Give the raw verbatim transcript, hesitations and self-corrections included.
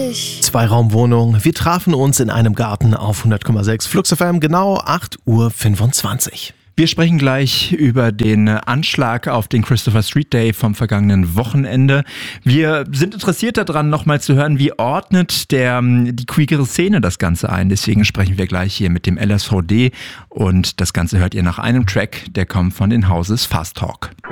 ich. Zweiraumwohnung. Wir trafen uns in einem Garten auf hundert Komma sechs Flux F M, genau acht Uhr fünfundzwanzig. Wir sprechen gleich über den Anschlag auf den Christopher Street Day vom vergangenen Wochenende. Wir sind interessiert daran, nochmal zu hören, wie ordnet der, die queere Szene das Ganze ein. Deswegen sprechen wir gleich hier mit dem L S V D und das Ganze hört ihr nach einem Track, der kommt von den Houses Fast Talk.